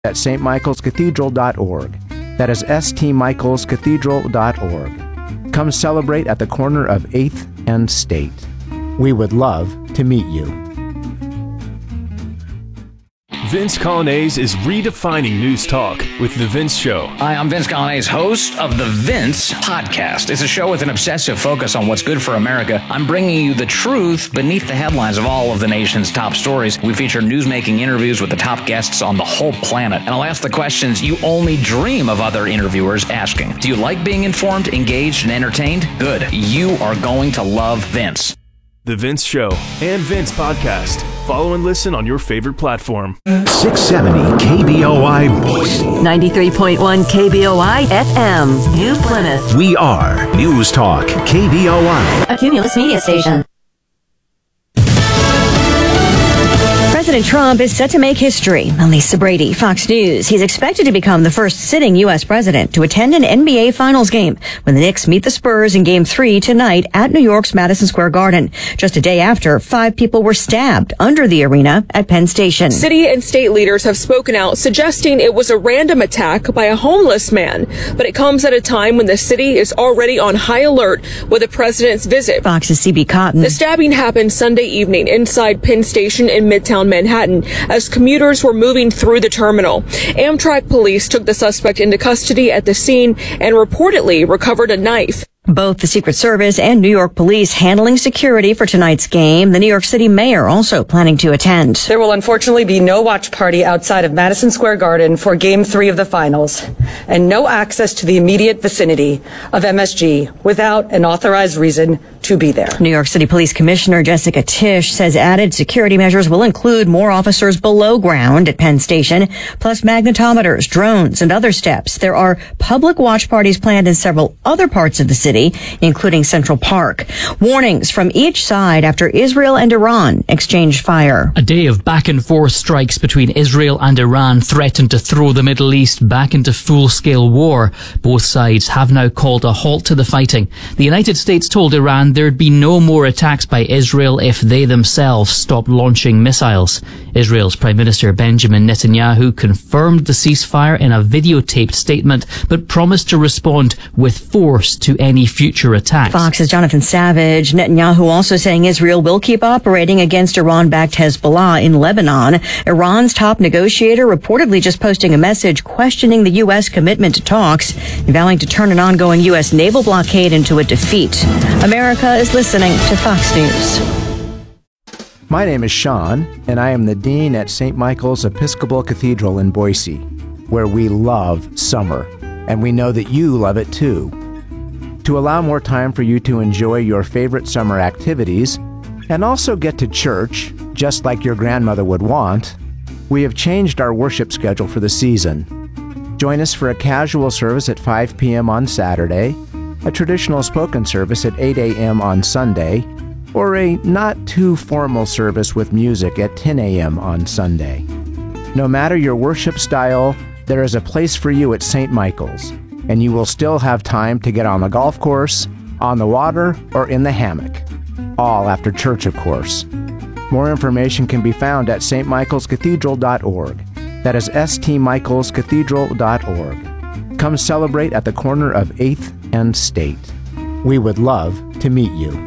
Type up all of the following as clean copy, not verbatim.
at stmichaelscathedral.org. That is stmichaelscathedral.org. Come celebrate at the corner of 8th and State. We would love to meet you. Vince Coglianese is redefining news talk with The Vince Show. Hi, I'm Vince Coglianese, host of The Vince Podcast. It's a show with an obsessive focus on what's good for America. I'm bringing you the truth beneath the headlines of all of the nation's top stories. We feature news-making interviews with the top guests on the whole planet. And I'll ask the questions you only dream of other interviewers asking. Do you like being informed, engaged, and entertained? Good. You are going to love Vince. The Vince Show and Vince Podcast. Follow and listen on your favorite platform. 670 KBOI Boise. 93.1 KBOI FM, New Plymouth. We are News Talk KBOI. A Cumulus media station. President Trump is set to make history. I'm Lisa Brady, Fox News. He's expected to become the first sitting U.S. president to attend an NBA Finals game when the Knicks meet the Spurs in Game 3 tonight at New York's Madison Square Garden. Just a day after, 5 people were stabbed under the arena at Penn Station. City and state leaders have spoken out, suggesting it was a random attack by a homeless man. But it comes at a time when the city is already on high alert with the president's visit. Fox's CB Cotton. The stabbing happened Sunday evening inside Penn Station in Midtown Manhattan as commuters were moving through the terminal. Amtrak police took the suspect into custody at the scene and reportedly recovered a knife. Both the Secret Service and New York police handling security for tonight's game. The New York City mayor also planning to attend. There will unfortunately be no watch party outside of Madison Square Garden for Game 3 of the finals, and no access to the immediate vicinity of MSG without an authorized reason to be there. New York City Police Commissioner Jessica Tisch says added security measures will include more officers below ground at Penn Station, plus magnetometers, drones, and other steps. There are public watch parties planned in several other parts of the city, including Central Park. Warnings from each side after Israel and Iran exchanged fire. A day of back-and-forth strikes between Israel and Iran threatened to throw the Middle East back into full-scale war. Both sides have now called a halt to the fighting. The United States told Iran there'd be no more attacks by Israel if they themselves stopped launching missiles. Israel's Prime Minister Benjamin Netanyahu confirmed the ceasefire in a videotaped statement, but promised to respond with force to any future attacks. Fox's Jonathan Savage. Netanyahu also saying Israel will keep operating against Iran-backed Hezbollah in Lebanon. Iran's top negotiator reportedly just posting a message questioning the U.S. commitment to talks, vowing to turn an ongoing U.S. naval blockade into a defeat. America is listening to Fox News. My name is Sean, and I am the Dean at St. Michael's Episcopal Cathedral in Boise, where we love summer, and we know that you love it too. To allow more time for you to enjoy your favorite summer activities, and also get to church, just like your grandmother would want, we have changed our worship schedule for the season. Join us for a casual service at 5 p.m. on Saturday, a traditional spoken service at 8 a.m. on Sunday, or a not-too-formal service with music at 10 a.m. on Sunday. No matter your worship style, there is a place for you at St. Michael's, and you will still have time to get on the golf course, on the water, or in the hammock. All after church, of course. More information can be found at stmichaelscathedral.org. That is stmichaelscathedral.org. Come celebrate at the corner of 8th and State. We would love to meet you.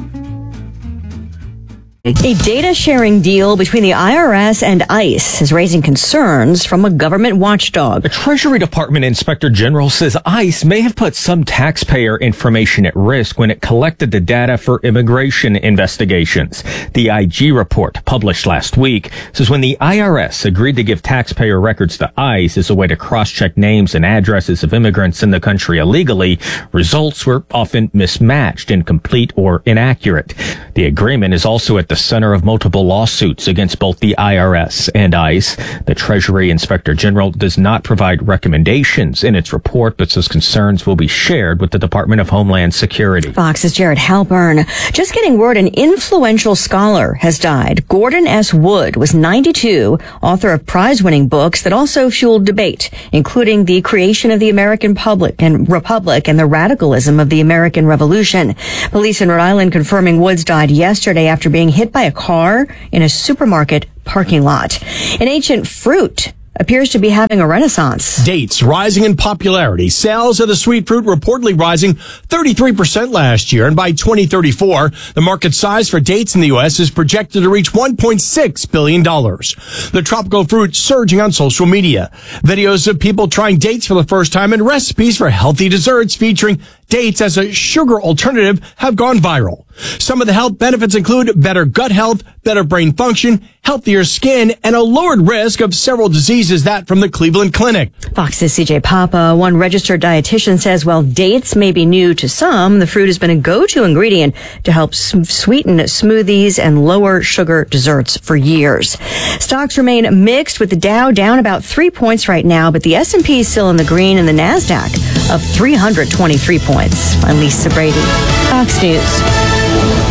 A data-sharing deal between the IRS and ICE is raising concerns from a government watchdog. The Treasury Department Inspector General says ICE may have put some taxpayer information at risk when it collected the data for immigration investigations. The IG report, published last week, says when the IRS agreed to give taxpayer records to ICE as a way to cross-check names and addresses of immigrants in the country illegally, results were often mismatched, incomplete, or inaccurate. The agreement is also at the center of multiple lawsuits against both the IRS and ICE. The Treasury Inspector General does not provide recommendations in its report, but says concerns will be shared with the Department of Homeland Security. Fox's Jared Halpern. Just getting word an influential scholar has died. Gordon S. Wood was 92, author of prize-winning books that also fueled debate, including The Creation of the American Republic and the Radicalism of the American Revolution. Police in Rhode Island confirming Woods died yesterday after being hit by a car in a supermarket parking lot. An ancient fruit appears to be having a renaissance. Dates rising in popularity. Sales of the sweet fruit reportedly rising 33% last year. And by 2034, the market size for dates in the U.S. is projected to reach $1.6 billion. The tropical fruit surging on social media. Videos of people trying dates for the first time and recipes for healthy desserts featuring dates as a sugar alternative have gone viral. Some of the health benefits include better gut health, better brain function, healthier skin, and a lowered risk of several diseases, that from the Cleveland Clinic. Fox's CJ Papa, one registered dietitian, says while dates may be new to some, the fruit has been a go-to ingredient to help sweeten smoothies and lower sugar desserts for years. Stocks remain mixed, with the Dow down about 3 points right now, but the S&P is still in the green and the NASDAQ up 323 points. I'm Lisa Brady, Fox News.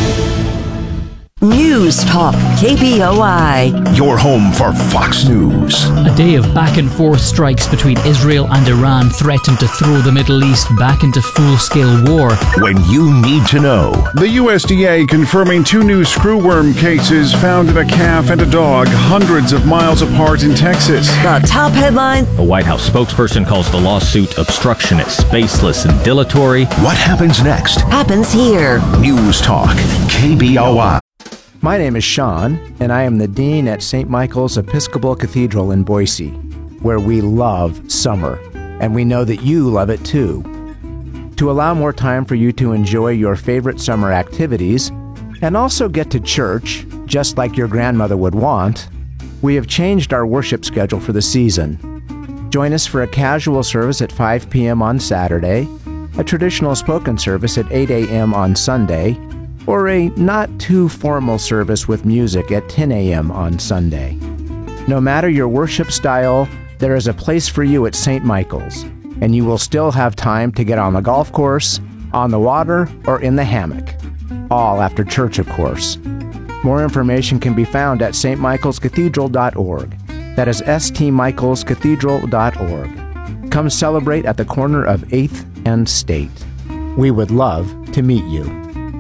News Talk KBOI. Your home for Fox News. A day of back and forth strikes between Israel and Iran threatened to throw the Middle East back into full-scale war. When you need to know. The USDA confirming 2 new screwworm cases found in a calf and a dog hundreds of miles apart in Texas. The top headline. A White House spokesperson calls the lawsuit obstructionist, baseless, and dilatory. What happens next? Happens here. News Talk KBOI. My name is Sean, and I am the Dean at St. Michael's Episcopal Cathedral in Boise, where we love summer, and we know that you love it too. To allow more time for you to enjoy your favorite summer activities, and also get to church, just like your grandmother would want, we have changed our worship schedule for the season. Join us for a casual service at 5 p.m. on Saturday, a traditional spoken service at 8 a.m. on Sunday, or a not-too-formal service with music at 10 a.m. on Sunday. No matter your worship style, there is a place for you at St. Michael's, and you will still have time to get on the golf course, on the water, or in the hammock. All after church, of course. More information can be found at stmichaelscathedral.org. That is stmichaelscathedral.org. Come celebrate at the corner of 8th and State. We would love to meet you.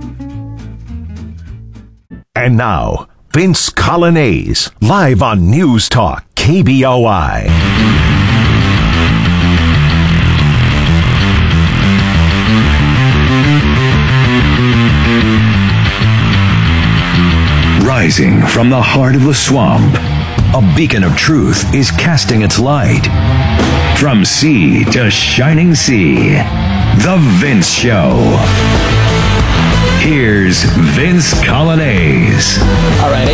And now, Vince Colonnese, live on News Talk KBOI. Rising from the heart of the swamp, a beacon of truth is casting its light. From sea to shining sea, The Vince Show. Here's Vince Colonnese. All right,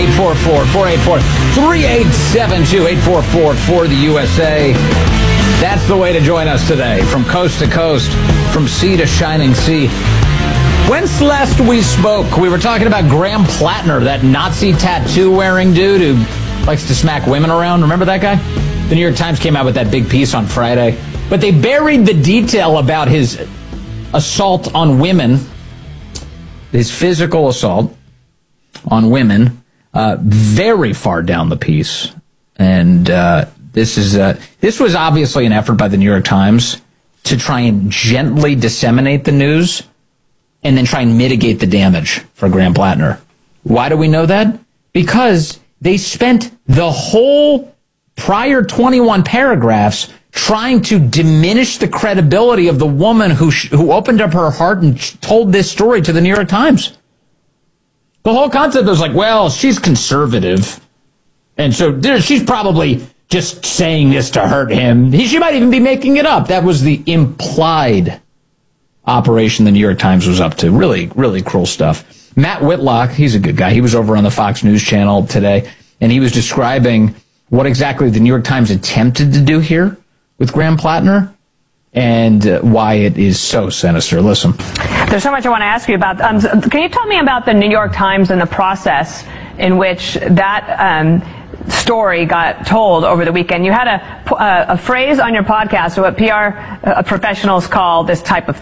844-484-3872, 844 the USA. That's the way to join us today, from coast to coast, from sea to shining sea. When's last we spoke? We were talking about Graham Plattner, that Nazi tattoo-wearing dude who likes to smack women around. Remember that guy? The New York Times came out with that big piece on Friday. But they buried the detail about his assault on women, his physical assault on women, very far down the piece. And this was obviously an effort by the New York Times to try and gently disseminate the news and then try and mitigate the damage for Graham Plattner. Why do we know that? Because they spent the whole prior 21 paragraphs trying to diminish the credibility of the woman who opened up her heart and told this story to the New York Times. The whole concept was like, well, she's conservative, and so she's probably just saying this to hurt him. She might even be making it up. That was the implied operation the New York Times was up to. Really, really cruel stuff. Matt Whitlock, he's a good guy. He was over on the Fox News channel today, and he was describing what exactly the New York Times attempted to do here with Graham Plattner and why it is so sinister. Listen. There's so much I want to ask you about. Can you tell me about the New York Times and the process in which that story got told over the weekend? You had a phrase on your podcast, what PR professionals call this type of thing.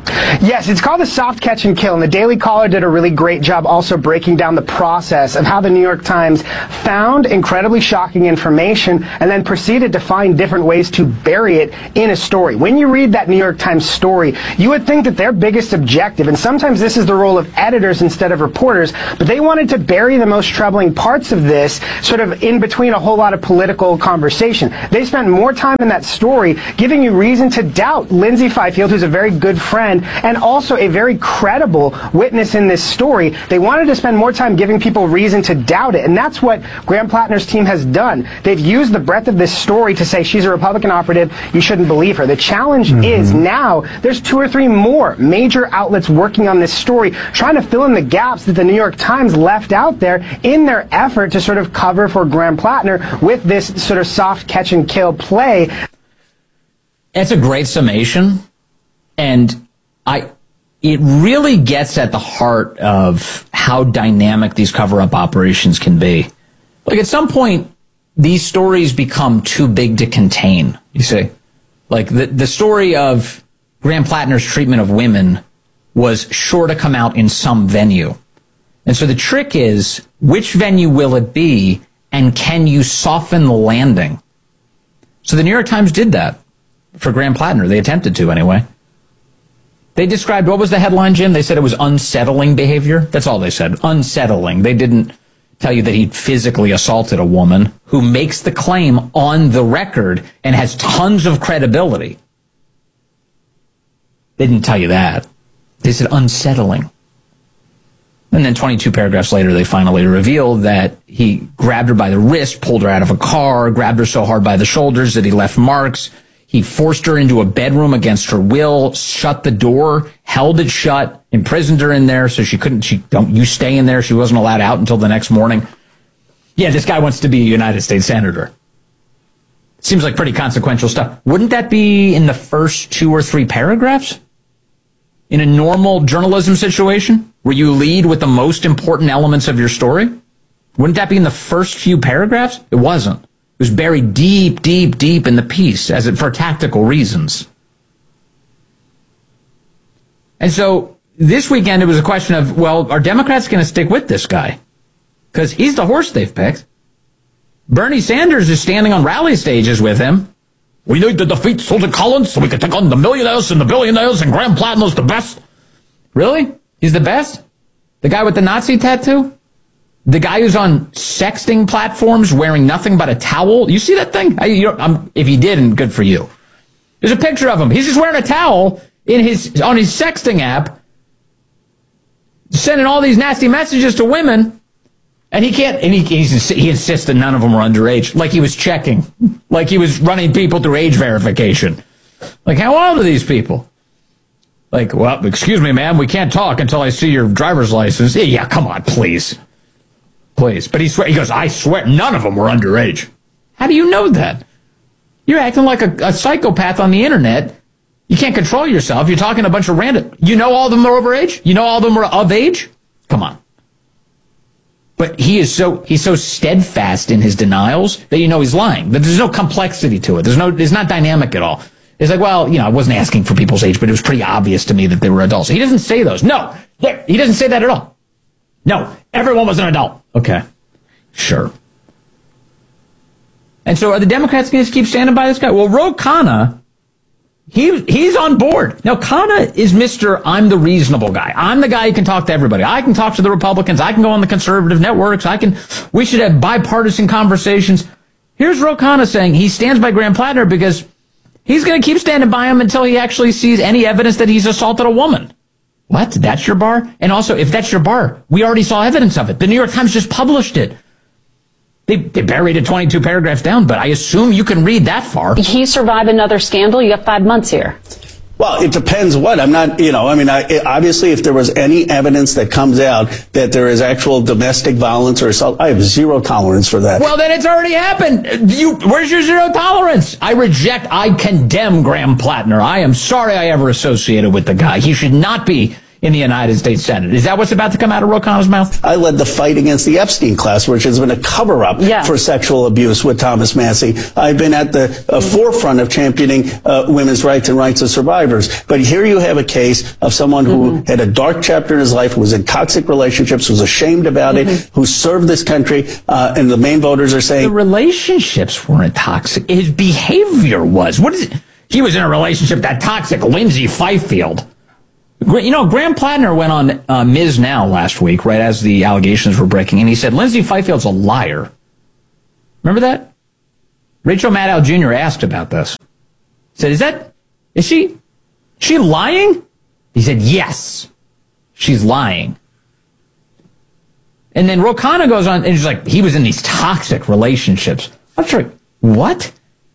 Yes, it's called the soft catch and kill, and the Daily Caller did a really great job also breaking down the process of how the New York Times found incredibly shocking information and then proceeded to find different ways to bury it in a story. When you read that New York Times story, you would think that their biggest objective, and sometimes this is the role of editors instead of reporters, but they wanted to bury the most troubling parts of this sort of in between a whole lot of political conversation. They spent more time in that story giving you reason to doubt Lindsay Fifield, who's a very good friend and also a very credible witness in this story. They wanted to spend more time giving people reason to doubt it, and that's what Graham Plattner's team has done. They've used the breadth of this story to say she's a Republican operative, you shouldn't believe her. The challenge is now there's 2 or 3 more major outlets working on this story, trying to fill in the gaps that the New York Times left out there in their effort to sort of cover for Graham Plattner with this sort of soft catch and kill play. It's a great summation, and it really gets at the heart of how dynamic these cover-up operations can be. Like, at some point, these stories become too big to contain, you see. Like, the story of Graham Plattner's treatment of women was sure to come out in some venue. And so the trick is, which venue will it be, and can you soften the landing? So the New York Times did that for Graham Plattner. They attempted to, anyway. They described, what was the headline, Jim? They said it was unsettling behavior. That's all they said, unsettling. They didn't tell you that he physically assaulted a woman who makes the claim on the record and has tons of credibility. They didn't tell you that. They said unsettling. And then 22 paragraphs later, they finally revealed that he grabbed her by the wrist, pulled her out of a car, grabbed her so hard by the shoulders that he left marks. He forced her into a bedroom against her will, shut the door, held it shut, imprisoned her in there so you stay in there. She wasn't allowed out until the next morning. Yeah, this guy wants to be a United States Senator. Seems like pretty consequential stuff. Wouldn't that be in the first 2 or 3 paragraphs? In a normal journalism situation where you lead with the most important elements of your story? Wouldn't that be in the first few paragraphs? It wasn't. It was buried deep, deep, deep in the piece for tactical reasons. And so this weekend, it was a question of, well, are Democrats going to stick with this guy? Because he's the horse they've picked. Bernie Sanders is standing on rally stages with him. We need to defeat Susan Collins so we can take on the millionaires and the billionaires, and Graham Plattner's the best. Really? He's the best? The guy with the Nazi tattoo? The guy who's on sexting platforms wearing nothing but a towel? You see that thing? If you didn't, good for you. There's a picture of him. He's just wearing a towel on his sexting app, sending all these nasty messages to women, and he can't. And he insists that none of them were underage, like he was checking, like he was running people through age verification. Like, how old are these people? Like, well, excuse me, ma'am, we can't talk until I see your driver's license. Yeah, come on, please. Please. But he goes, I swear, none of them were underage. How do you know that? You're acting like a psychopath on the internet. You can't control yourself. You're talking a bunch of random. You know all of them are overage? You know all of them are of age? Come on. But he's so steadfast in his denials that you know he's lying. That there's no complexity to it. It's not dynamic at all. It's like, well, I wasn't asking for people's age, but it was pretty obvious to me that they were adults. He doesn't say those. No, he doesn't say that at all. No, everyone was an adult. Okay, sure. And so are the Democrats going to keep standing by this guy? Well, Ro Khanna, he's on board. Now, Khanna is Mr. I'm the reasonable guy. I'm the guy who can talk to everybody. I can talk to the Republicans. I can go on the conservative networks. We should have bipartisan conversations. Here's Ro Khanna saying he stands by Graham Plattner because he's going to keep standing by him until he actually sees any evidence that he's assaulted a woman. What? That's your bar? And also, if that's your bar, we already saw evidence of it. The New York Times just published it. They buried it 22 paragraphs down, but I assume you can read that far. He survived another scandal. You have 5 months here. Well, it depends what. I'm not, obviously if there was any evidence that comes out that there is actual domestic violence or assault, I have zero tolerance for that. Well, then it's already happened. Where's your zero tolerance? I condemn Graham Plattner. I am sorry I ever associated with the guy. He should not be in the United States Senate. Is that what's about to come out of Ro Khanna's mouth? I led the fight against the Epstein class, which has been a cover-up for sexual abuse with Thomas Massie. I've been at the forefront of championing women's rights and rights of survivors. But here you have a case of someone who had a dark chapter in his life, who was in toxic relationships, was ashamed about it, who served this country, and the Maine voters are saying... The relationships weren't toxic. His behavior was. What is it? He was in a relationship that toxic. Lindsay Fifield. You know, Graham Plattner went on Ms. Now last week, right as the allegations were breaking, and he said, Lindsay Fifield's a liar. Remember that? Rachel Maddow Jr. asked about this. He said, is she lying? He said, yes, she's lying. And then Ro Khanna goes on, and he's like, he was in these toxic relationships. I'm sure, what?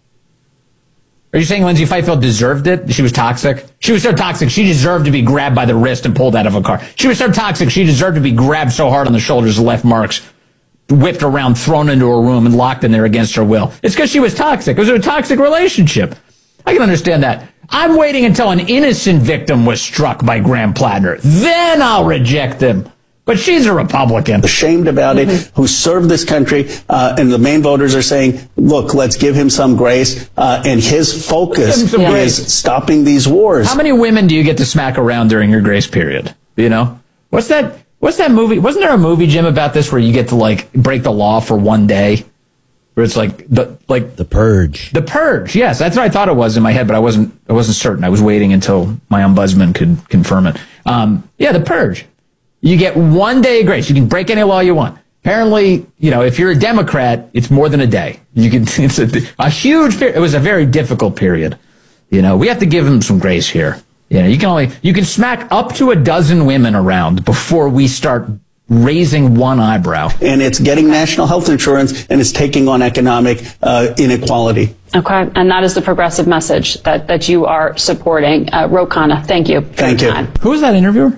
Are you saying Lindsay Fifield deserved it? She was toxic? She was so toxic, she deserved to be grabbed by the wrist and pulled out of a car. She was so toxic, she deserved to be grabbed so hard on the shoulders, left marks, whipped around, thrown into a room, and locked in there against her will. It's because she was toxic. It was a toxic relationship. I can understand that. I'm waiting until an innocent victim was struck by Graham Plattner. Then I'll reject them. But she's a Republican. Ashamed about it, who served this country, and the Maine voters are saying, look, let's give him some grace, and his focus is stopping these wars. How many women do you get to smack around during your grace period? You know? What's that movie? Wasn't there a movie, Jim, about this where you get to, like, break the law for one day? Where it's like The Purge. The Purge, yes. That's what I thought it was in my head, but I wasn't certain. I was waiting until my ombudsman could confirm it. The Purge. You get 1 day of grace. You can break any law you want. Apparently, you know, if you're a Democrat, it's more than a day. It's a huge period. It was a very difficult period. You know, we have to give them some grace here. You know, you can smack up to a dozen women around before we start raising one eyebrow. And it's getting national health insurance, and it's taking on economic inequality. Okay, and that is the progressive message that you are supporting. Ro Khanna, thank you. Thank you. Who was that interviewer?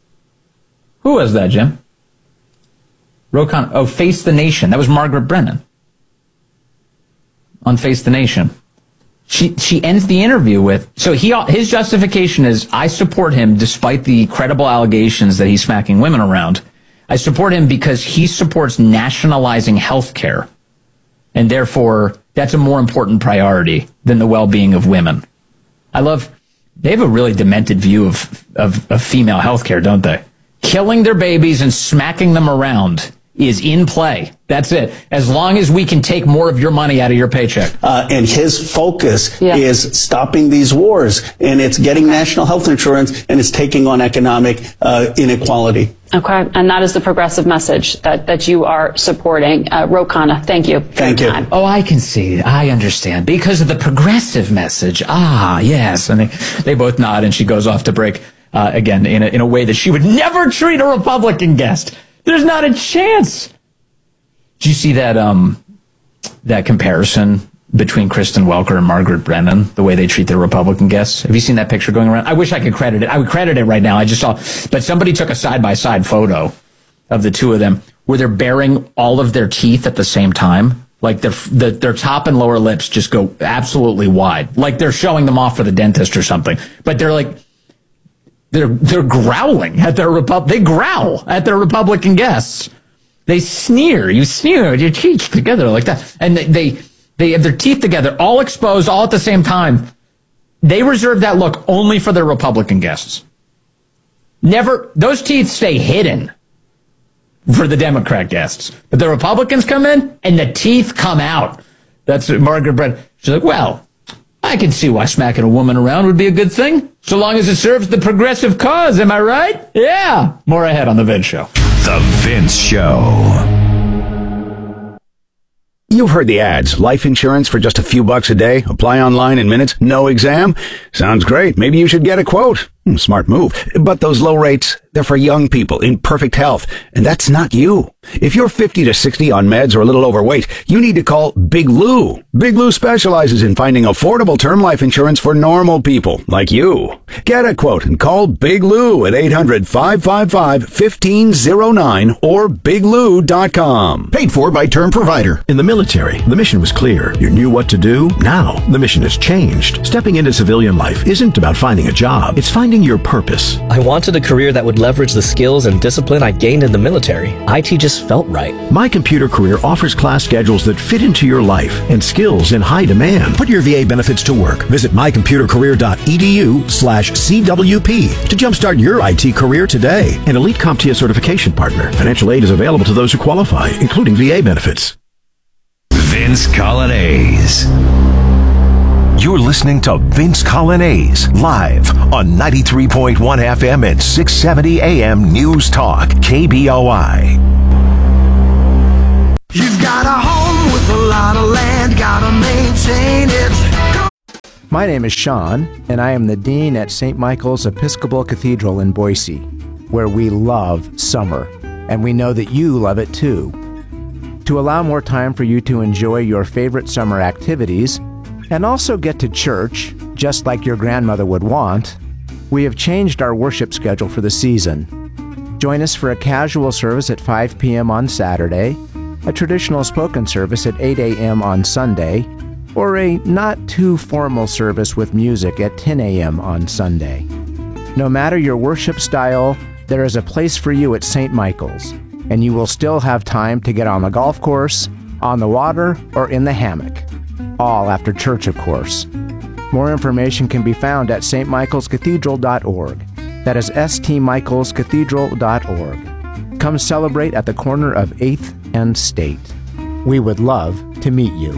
Who was that, Jim? Ro Khanna. Oh, Face the Nation. That was Margaret Brennan on Face the Nation. She ends the interview with, so his justification is, I support him despite the credible allegations that he's smacking women around. I support him because he supports nationalizing health care, and therefore that's a more important priority than the well-being of women. They have a really demented view of female health care, don't they? Killing their babies and smacking them around is in play. That's it. As long as we can take more of your money out of your paycheck. And his focus is stopping these wars, and it's getting national health insurance, and it's taking on economic inequality. Okay, and that is the progressive message that you are supporting. Ro Khanna, thank you. Thank you. Oh, I can see it. I understand. Because of the progressive message. Ah, yes. And they both nod, and she goes off to break. Again, in a way that she would never treat a Republican guest. There's not a chance. Did you see that comparison between Kristen Welker and Margaret Brennan, the way they treat their Republican guests? Have you seen that picture going around? I wish I could credit it. I would credit it right now. I just saw, but somebody took a side-by-side photo of the two of them where they're baring all of their teeth at the same time. Like their top and lower lips just go absolutely wide. Like they're showing them off for the dentist or something. But they're like, they're growling at they growl at their Republican guests. They sneer. You sneer your teeth together like that. And they have their teeth together, all exposed, all at the same time. They reserve that look only for their Republican guests. Never, those teeth stay hidden for the Democrat guests. But the Republicans come in and the teeth come out. That's what Margaret Brennan. She's like, well, I can see why smacking a woman around would be a good thing, so long as it serves the progressive cause, am I right? Yeah. More ahead on The Vince Show. The Vince Show. You've heard the ads. Life insurance for just a few bucks a day. Apply online in minutes. No exam. Sounds great. Maybe you should get a quote. Smart move. But those low rates, They're for young people in perfect health, and that's not you. If you're 50 to 60 on meds or a little overweight, you need to call Big Lou. Big Lou specializes in finding affordable term life insurance for normal people like you. Get a quote and call Big Lou at 800-555-1509 or biglou.com. Paid for by Term Provider. In the military, the mission was clear. You knew what to do. Now, the mission has changed. Stepping into civilian life isn't about finding a job. It's finding your purpose. I wanted a career that would leverage the skills and discipline I gained in the military. IT just felt right. My Computer Career offers class schedules that fit into your life and skills in high demand. Put your VA benefits to work. Visit mycomputercareer.edu/CWP to jumpstart your IT career today. An Elite CompTIA certification partner. Financial aid is available to those who qualify, including VA benefits. Vince Coglianese. You're listening to Vince Coglianese live on 93.1 FM and 670 AM News Talk, KBOI. You've got a home with a lot of land, gotta maintain it. My name is Sean, and I am the Dean at St. Michael's Episcopal Cathedral in Boise, where we love summer, and we know that you love it too. To allow more time for you to enjoy your favorite summer activities, and also get to church, just like your grandmother would want, we have changed our worship schedule for the season. Join us for a casual service at 5 p.m. on Saturday, a traditional spoken service at 8 a.m. on Sunday, or a not-too-formal service with music at 10 a.m. on Sunday. No matter your worship style, there is a place for you at St. Michael's, and you will still have time to get on the golf course, on the water, or in the hammock. All after church, of course. More information can be found at stmichaelscathedral.org. That is stmichaelscathedral.org. Come celebrate at the corner of 8th and State. We would love to meet you.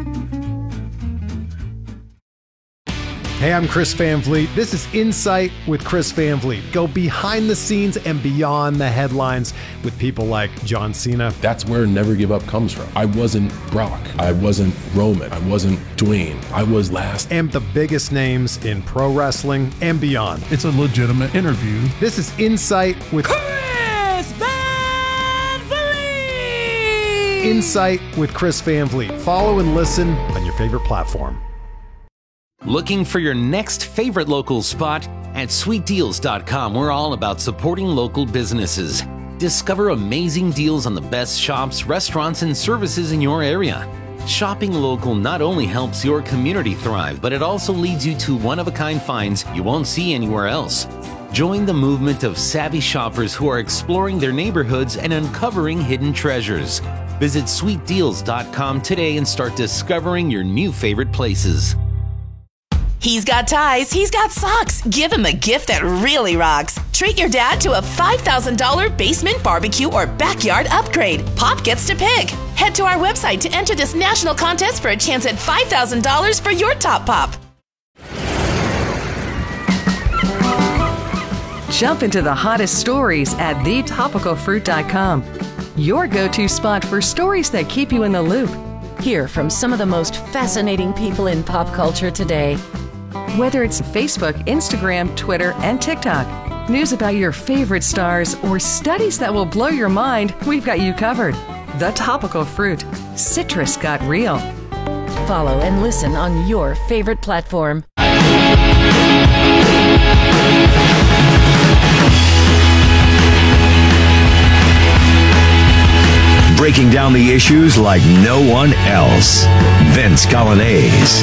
Hey, I'm Chris Van Vliet. This is Insight with Chris Van Vliet. Go behind the scenes and beyond the headlines with people like John Cena. That's where Never Give Up comes from. I wasn't Brock. I wasn't Roman. I wasn't Dwayne. I was last. And the biggest names in pro wrestling and beyond. It's a legitimate interview. This is Insight with Chris Van Vliet! Insight with Chris Van Vliet. Follow and listen on your favorite platform. Looking for your next favorite local spot? At sweetdeals.com, we're all about supporting local businesses. Discover amazing deals on the best shops, restaurants, and services in your area. Shopping local not only helps your community thrive, but it also leads you to one-of-a-kind finds you won't see anywhere else. Join the movement of savvy shoppers who are exploring their neighborhoods and uncovering hidden treasures. Visit sweetdeals.com today and start discovering your new favorite places. He's got ties, he's got socks. Give him a gift that really rocks. Treat your dad to a $5,000 basement barbecue or backyard upgrade. Pop gets to pick. Head to our website to enter this national contest for a chance at $5,000 for your top pop. Jump into the hottest stories at thetopicalfruit.com. Your go-to spot for stories that keep you in the loop. Hear from some of the most fascinating people in pop culture today. Whether it's Facebook, Instagram, Twitter, and TikTok, news about your favorite stars, or studies that will blow your mind, we've got you covered. The Topical Fruit. Citrus got real. Follow and listen on your favorite platform. Breaking down the issues like no one else. Vince Coglianese.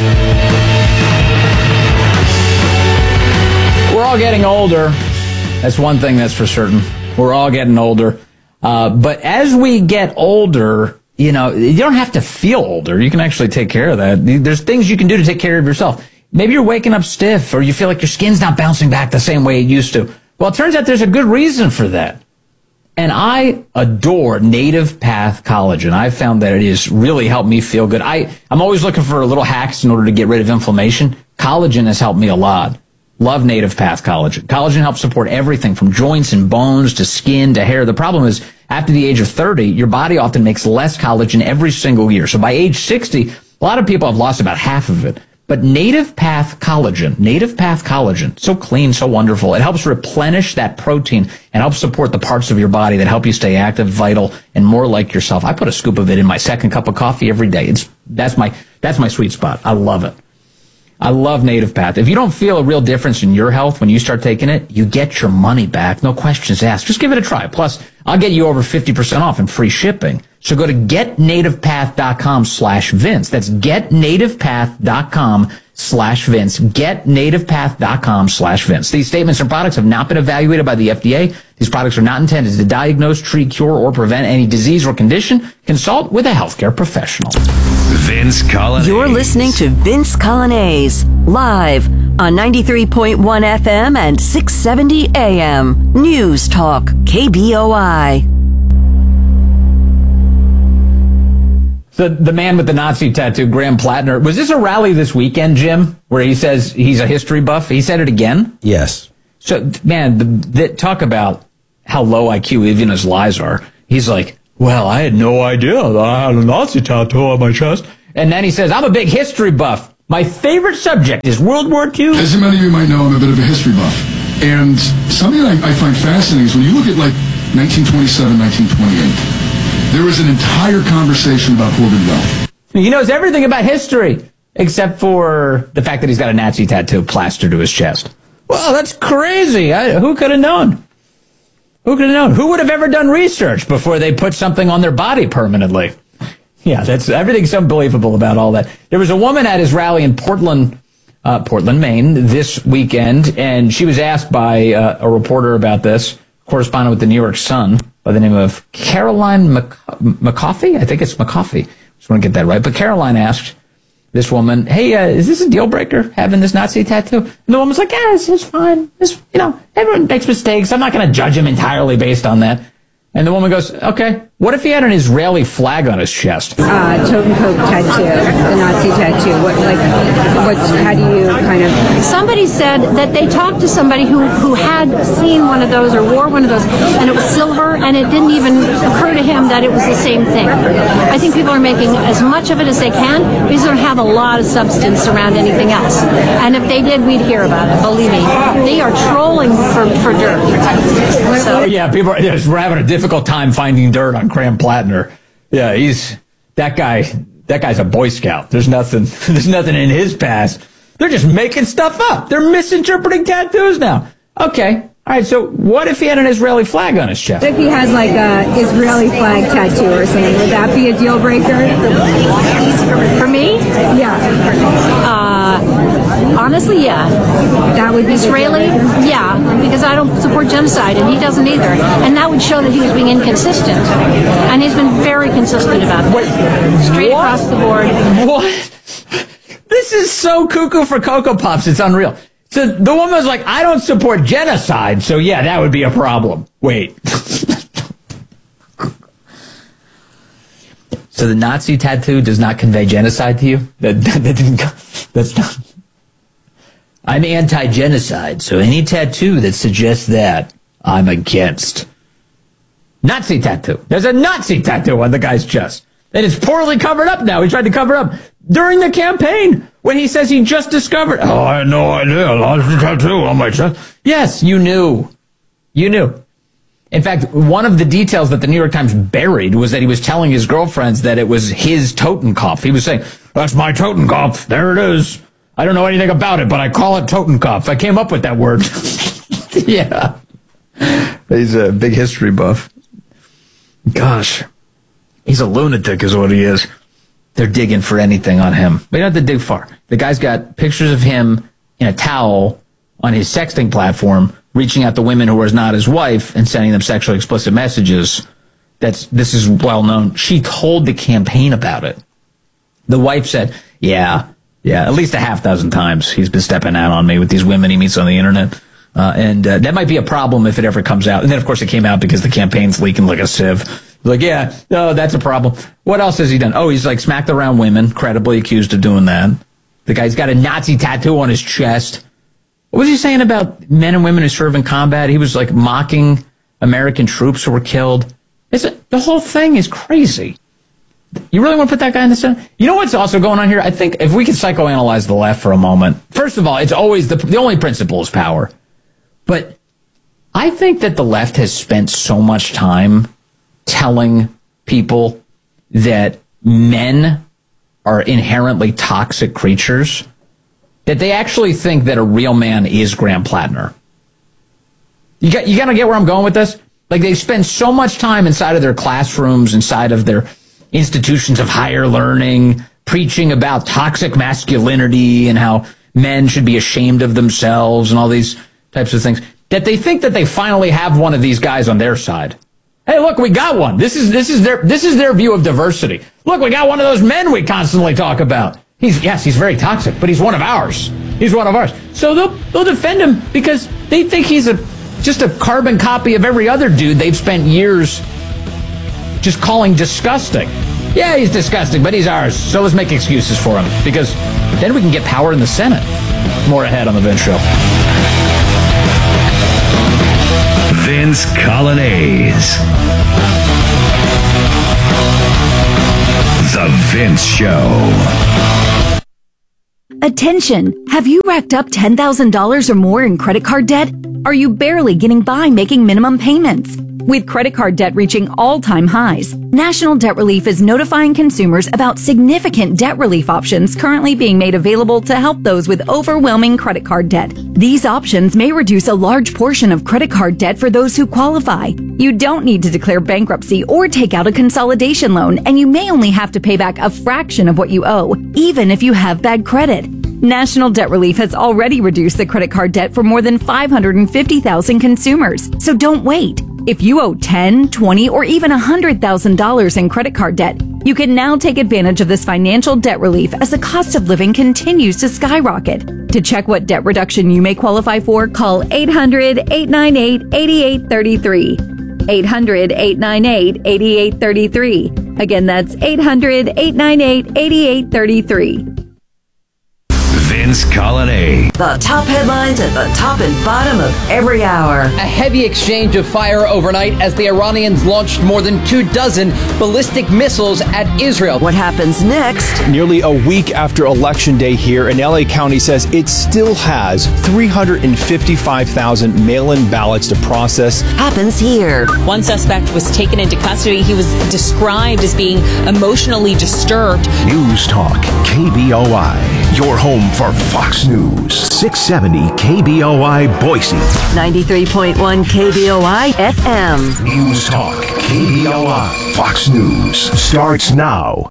We're all getting older. That's one thing that's for certain. We're all getting older. But as we get older, you don't have to feel older. You can actually take care of that. There's things you can do to take care of yourself. Maybe you're waking up stiff, or you feel like your skin's not bouncing back the same way it used to. Well, it turns out there's a good reason for that. And I adore Native Path Collagen. I've found that it has really helped me feel good. I'm always looking for little hacks in order to get rid of inflammation. Collagen has helped me a lot. Love Native Path Collagen. Collagen helps support everything from joints and bones to skin to hair. The problem is, after the age of 30, your body often makes less collagen every single year. So by age 60, a lot of people have lost about half of it. But Native Path Collagen, so clean, so wonderful. It helps replenish that protein and helps support the parts of your body that help you stay active, vital, and more like yourself. I put a scoop of it in my second cup of coffee every day. That's my sweet spot. I love it. I love Native Path. If you don't feel a real difference in your health when you start taking it, you get your money back. No questions asked. Just give it a try. Plus, I'll get you over 50% off and free shipping. So go to getnativepath.com/Vince. That's getnativepath.com/Vince. Getnativepath.com/Vince. These statements and products have not been evaluated by the FDA. These products are not intended to diagnose, treat, cure, or prevent any disease or condition. Consult with a healthcare professional. Vince Coglianese. You're listening to Vince Coglianese, live on 93.1 FM and 670 AM. News Talk, KBOI. The man with the Nazi tattoo, Graham Plattner. Was this a rally this weekend, Jim, where he says he's a history buff? He said it again? Yes. So, man, talk about how low IQ even his lies are. He's like, well, I had no idea that I had a Nazi tattoo on my chest. And then he says, I'm a big history buff. My favorite subject is World War II. As many of you might know, I'm a bit of a history buff. And something I find fascinating is when you look at, like, 1927, 1928, there was an entire conversation about hoarded wealth. He knows everything about history, except for the fact that he's got a Nazi tattoo plastered to his chest. Well, that's crazy. Who could have known? Who could have known? Who would have ever done research before they put something on their body permanently? Yeah, everything's unbelievable about all that. There was a woman at his rally in Portland, Maine this weekend, and she was asked by a reporter about this, correspondent with the New York Sun, by the name of Caroline McCoffey. I think it's McCoffey. Just want to get that right. But Caroline asked this woman, hey, is this a deal breaker, having this Nazi tattoo? And the woman's like, yeah, it's fine. Everyone makes mistakes. I'm not going to judge him entirely based on that. And the woman goes, okay, what if he had an Israeli flag on his chest? Totenkopf tattoo, the Nazi tattoo. How do you kind of... Somebody said that they talked to somebody who had seen one of those or wore one of those, and it was silver, and it didn't even occur to him that it was the same thing. I think people are making as much of it as they can because they don't have a lot of substance around anything else. And if they did, we'd hear about it, believe me. They are trolling for dirt. So, yeah, we're having a difficult time finding dirt on Graham Plattner. Yeah, that guy's a Boy Scout. There's nothing in his past. They're just making stuff up. They're misinterpreting tattoos now. Okay. All right, so what if he had an Israeli flag on his chest? If he has like a Israeli flag tattoo or something, would that be a deal breaker? For me? Yeah. Honestly, yeah. That would be Israeli? Yeah, because I don't support genocide, and he doesn't either. And that would show that he was being inconsistent. And he's been very consistent about it. Straight across the board. What? This is so cuckoo for Cocoa Pops, it's unreal. So the woman was like, I don't support genocide, so yeah, that would be a problem. Wait. So the Nazi tattoo does not convey genocide to you? That's not... I'm anti-genocide, so any tattoo that suggests that, I'm against. Nazi tattoo. There's a Nazi tattoo on the guy's chest. And it's poorly covered up now. He tried to cover up during the campaign when he says he just discovered. Oh, I had no idea. I lost a tattoo on my chest. Yes, you knew. You knew. In fact, one of the details that the New York Times buried was that he was telling his girlfriends that it was his Totenkopf. He was saying, that's my Totenkopf. There it is. I don't know anything about it, but I call it Totenkopf. I came up with that word. Yeah. He's a big history buff. Gosh. He's a lunatic is what he is. They're digging for anything on him. They don't have to dig far. The guy's got pictures of him in a towel on his sexting platform, reaching out to women who are not his wife and sending them sexually explicit messages. This is well known. She told the campaign about it. The wife said, yeah, at least a half dozen times he's been stepping out on me with these women he meets on the internet. And that might be a problem if it ever comes out. And then, of course, it came out because the campaign's leaking like a sieve. Like, yeah, no, that's a problem. What else has he done? Oh, he's like smacked around women, credibly accused of doing that. The guy's got a Nazi tattoo on his chest. What was he saying about men and women who serve in combat? He was like mocking American troops who were killed. The whole thing is crazy. You really want to put that guy in the Senate? You know what's also going on here? I think if we could psychoanalyze the left for a moment. First of all, it's always the only principle is power. But I think that the left has spent so much time telling people that men are inherently toxic creatures that they actually think that a real man is Graham Plattner. You got to get where I'm going with this? Like, they spend so much time inside of their classrooms, inside of their institutions of higher learning, preaching about toxic masculinity and how men should be ashamed of themselves and all these types of things, that they think that they finally have one of these guys on their side. Hey, look, we got one. This is their view of diversity. Look, we got one of those men we constantly talk about. He's very toxic, but he's one of ours. He's one of ours. So they'll defend him because they think he's just a carbon copy of every other dude they've spent years just calling disgusting. Yeah, he's disgusting, but he's ours. So let's make excuses for him because then we can get power in the Senate. More ahead on The Vince Show. Vince Colonnese. The Vince Show. Attention! Have you racked up $10,000 or more in credit card debt? Are you barely getting by making minimum payments? With credit card debt reaching all-time highs, National Debt Relief is notifying consumers about significant debt relief options currently being made available to help those with overwhelming credit card debt. These options may reduce a large portion of credit card debt for those who qualify. You don't need to declare bankruptcy or take out a consolidation loan, and you may only have to pay back a fraction of what you owe, even if you have bad credit. National Debt Relief has already reduced the credit card debt for more than 550,000 consumers. So don't wait. If you owe $10,000, $20,000, or even $100,000 in credit card debt, you can now take advantage of this financial debt relief as the cost of living continues to skyrocket. To check what debt reduction you may qualify for, call 800-898-8833. 800-898-8833. Again, that's 800-898-8833. Vince Colonnese. The top headlines at the top and bottom of every hour. A heavy exchange of fire overnight as the Iranians launched more than 24 ballistic missiles at Israel. What happens next? Nearly a week after Election Day here, and LA County says it still has 355,000 mail-in ballots to process. Happens here. One suspect was taken into custody. He was described as being emotionally disturbed. News Talk, KBOI. Your home for Fox News. 670 KBOI Boise. 93.1 KBOI FM. News Talk, KBOI. Fox News starts now.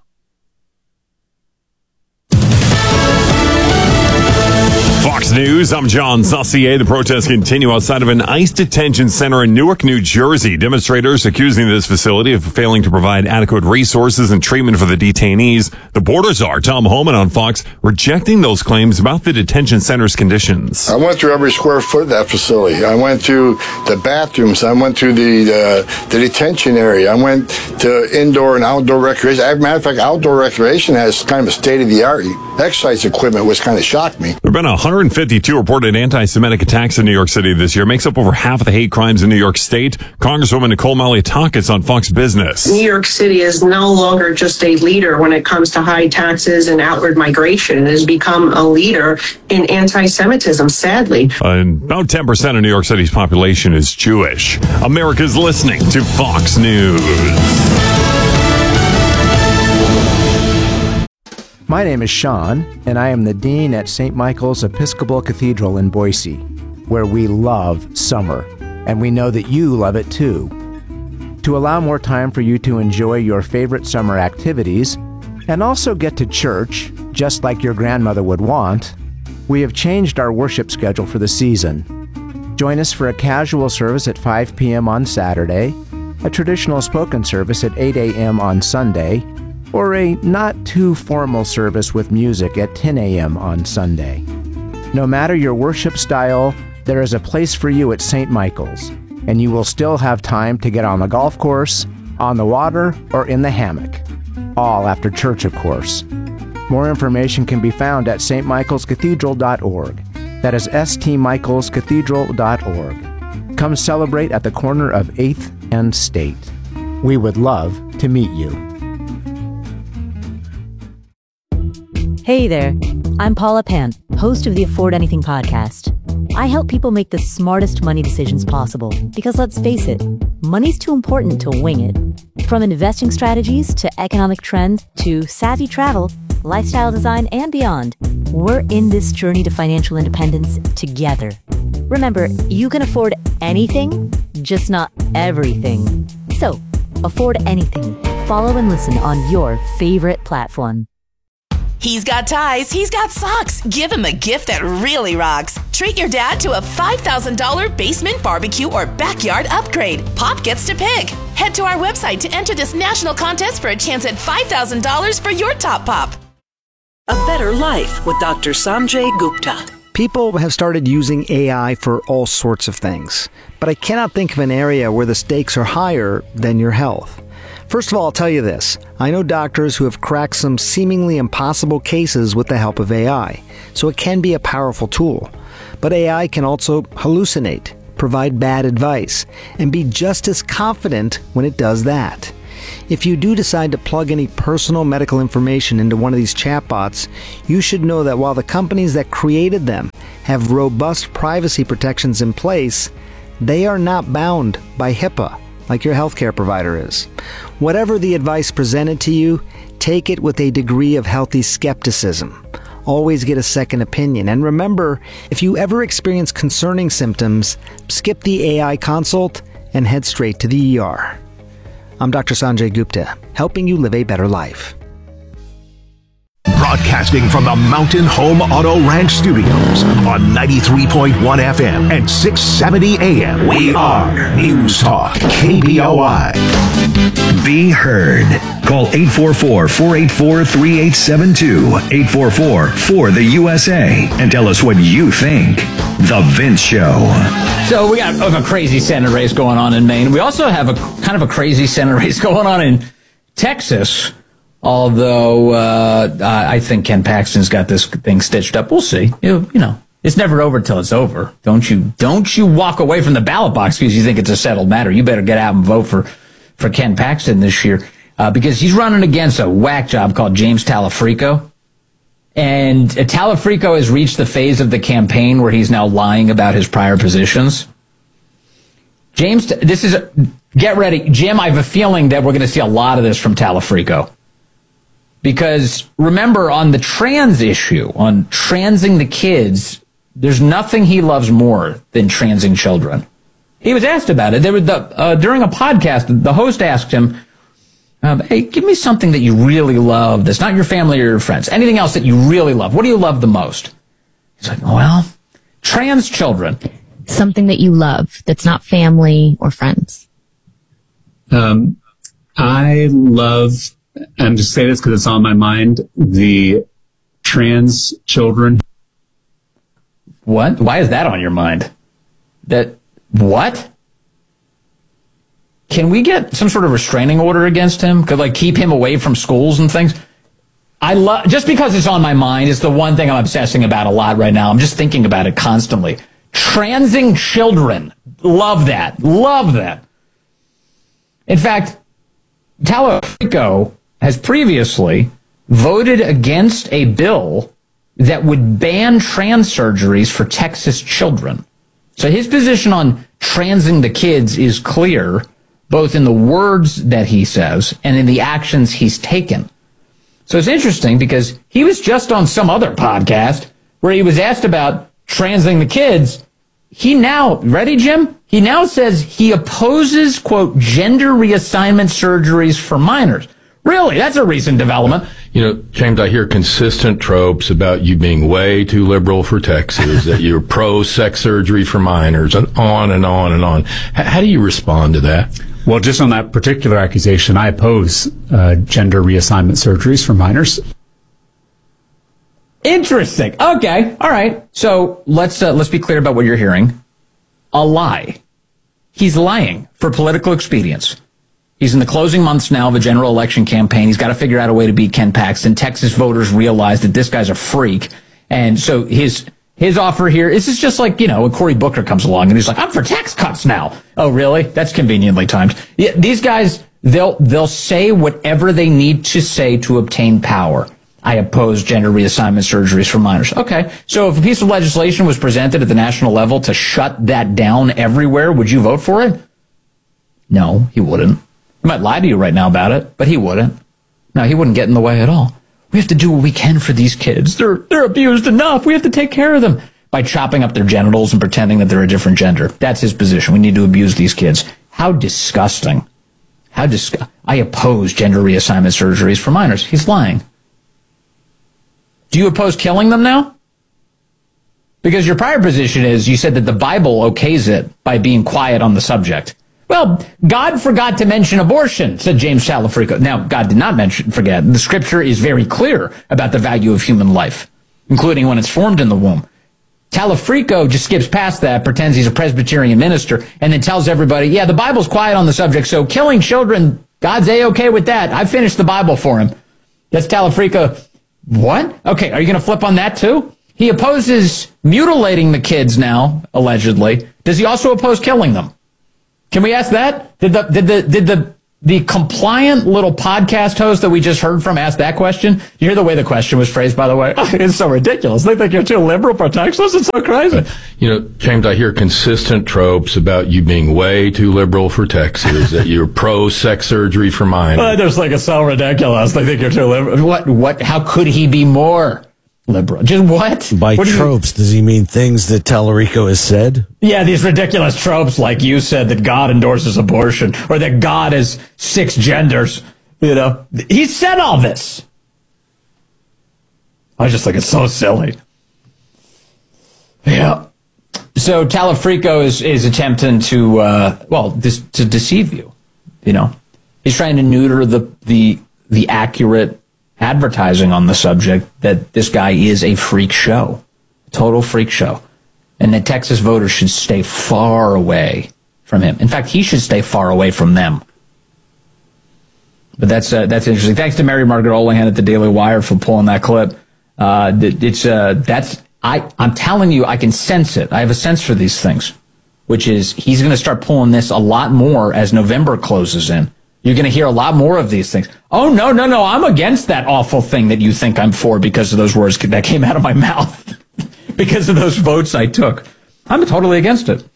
Fox News, I'm John Saucier. The protests continue outside of an ICE detention center in Newark, New Jersey. Demonstrators accusing this facility of failing to provide adequate resources and treatment for the detainees. The border czar, Tom Homan on Fox, rejecting those claims about the detention center's conditions. I went through every square foot of that facility. I went through the bathrooms. I went through the detention area. I went to indoor and outdoor recreation. As a matter of fact, outdoor recreation has kind of a state-of-the-art exercise equipment, which kind of shocked me. There have been 152 reported anti-Semitic attacks in New York City this year. Makes up over half of the hate crimes in New York State. Congresswoman Nicole Malliotakis on Fox Business. New York City is no longer just a leader when it comes to high taxes and outward migration. It has become a leader in anti-Semitism, sadly. About 10% of New York City's population is Jewish. America's listening to Fox News. My name is Sean, and I am the Dean at St. Michael's Episcopal Cathedral in Boise, where we love summer, and we know that you love it too. To allow more time for you to enjoy your favorite summer activities, and also get to church, just like your grandmother would want, we have changed our worship schedule for the season. Join us for a casual service at 5 p.m. on Saturday, a traditional spoken service at 8 a.m. on Sunday, or a not-too-formal service with music at 10 a.m. on Sunday. No matter your worship style, there is a place for you at St. Michael's, and you will still have time to get on the golf course, on the water, or in the hammock. All after church, of course. More information can be found at stmichaelscathedral.org. That is stmichaelscathedral.org. Come celebrate at the corner of 8th and State. We would love to meet you. Hey there, I'm Paula Pant, host of the Afford Anything podcast. I help people make the smartest money decisions possible because, let's face it, money's too important to wing it. From investing strategies to economic trends to savvy travel, lifestyle design, and beyond, we're in this journey to financial independence together. Remember, you can afford anything, just not everything. So, afford anything. Follow and listen on your favorite platform. He's got ties, he's got socks. Give him a gift that really rocks. Treat your dad to a $5,000 basement barbecue or backyard upgrade. Pop gets to pick. Head to our website to enter this national contest for a chance at $5,000 for your top pop. A Better Life with Dr. Sanjay Gupta. People have started using AI for all sorts of things, but I cannot think of an area where the stakes are higher than your health. First of all, I'll tell you this. I know doctors who have cracked some seemingly impossible cases with the help of AI, so it can be a powerful tool. But AI can also hallucinate, provide bad advice, and be just as confident when it does that. If you do decide to plug any personal medical information into one of these chatbots, you should know that while the companies that created them have robust privacy protections in place, they are not bound by HIPAA, like your healthcare provider is. Whatever the advice presented to you, take it with a degree of healthy skepticism. Always get a second opinion. And remember, if you ever experience concerning symptoms, skip the AI consult and head straight to the ER. I'm Dr. Sanjay Gupta, helping you live a better life. Broadcasting from the Mountain Home Auto Ranch Studios on 93.1 FM and 670 AM. We are News Talk KBOI. Be heard. Call 844-484-3872. 844-4-the-USA. And tell us what you think. The Vince Show. So we got a crazy Senate race going on in Maine. We also have a kind of a crazy Senate race going on in Texas. Although I think Ken Paxton's got this thing stitched up. We'll see. You know, it's never over till it's over. Don't you walk away from the ballot box because you think it's a settled matter. You better get out and vote for Ken Paxton this year because he's running against a whack job called James Talafrico. And Talafrico has reached the phase of the campaign where he's now lying about his prior positions. James, get ready. Jim, I have a feeling that we're going to see a lot of this from Talafrico. Because remember, on the trans issue, on transing the kids, there's nothing he loves more than transing children. He was asked about it. During a podcast, the host asked him, hey, give me something that you really love that's not your family or your friends. Anything else that you really love. What do you love the most? He's like, well, trans children. Something that you love that's not family or friends. I love... I'm just saying this because it's on my mind. The trans children. What? Why is that on your mind? What? Can we get some sort of restraining order against him? Could keep him away from schools and things? Just because it's on my mind, it's the one thing I'm obsessing about a lot right now. I'm just thinking about it constantly. Transing children. Love that. Love that. In fact, Talafrico has previously voted against a bill that would ban trans surgeries for Texas children. So his position on transing the kids is clear, both in the words that he says and in the actions he's taken. So it's interesting because he was just on some other podcast where he was asked about transing the kids. He now, ready, Jim? He now says he opposes, quote, gender reassignment surgeries for minors. Really? That's a recent development. You know, James, I hear consistent tropes about you being way too liberal for Texas, that you're pro-sex surgery for minors, and on and on and on. How do you respond to that? Well, just on that particular accusation, I oppose gender reassignment surgeries for minors. Interesting. Okay. All right. So let's be clear about what you're hearing. A lie. He's lying for political expedience. He's in the closing months now of a general election campaign. He's got to figure out a way to beat Ken Paxton. Texas voters realize that this guy's a freak. And so his offer here, this is just like, when Cory Booker comes along and he's like, I'm for tax cuts now. Oh, really? That's conveniently timed. Yeah, these guys, they'll say whatever they need to say to obtain power. I oppose gender reassignment surgeries for minors. Okay, so if a piece of legislation was presented at the national level to shut that down everywhere, would you vote for it? No, he wouldn't. He might lie to you right now about it, but he wouldn't. No, he wouldn't get in the way at all. We have to do what we can for these kids. They're abused enough. We have to take care of them by chopping up their genitals and pretending that they're a different gender. That's his position. We need to abuse these kids. How disgusting. I oppose gender reassignment surgeries for minors. He's lying. Do you oppose killing them now? Because your prior position is you said that the Bible okays it by being quiet on the subject. Well, God forgot to mention abortion, said James Talafrico. Now, God did not forget. The scripture is very clear about the value of human life, including when it's formed in the womb. Talafrico just skips past that, pretends he's a Presbyterian minister, and then tells everybody, yeah, the Bible's quiet on the subject, so killing children, God's A-okay with that. I finished the Bible for him. That's Talafrico. What? Okay, are you going to flip on that too? He opposes mutilating the kids now, allegedly. Does he also oppose killing them? Can we ask that? Did the compliant little podcast host that we just heard from ask that question? You hear the way the question was phrased, by the way? It's so ridiculous. They think you're too liberal for Texas. It's so crazy. James, I hear consistent tropes about you being way too liberal for Texas, that you're pro-sex surgery for minors. I just think it's so ridiculous. They think you're too liberal. What? How could he be more liberal? Just what? By tropes, does he mean things that Talarico has said? Yeah, these ridiculous tropes like you said that God endorses abortion or that God has 6 genders. He said all this. I just think it's so silly. Yeah. So Talafrico is attempting to deceive you. He's trying to neuter the accurate advertising on the subject that this guy is a freak show, total freak show, and that Texas voters should stay far away from him. In fact, he should stay far away from them. But that's interesting. Thanks to Mary Margaret Olahan at the Daily Wire for pulling that clip. I'm telling you, I can sense it. I have a sense for these things, which is he's going to start pulling this a lot more as November closes in. You're going to hear a lot more of these things. Oh, no, I'm against that awful thing that you think I'm for because of those words that came out of my mouth, because of those votes I took. I'm totally against it.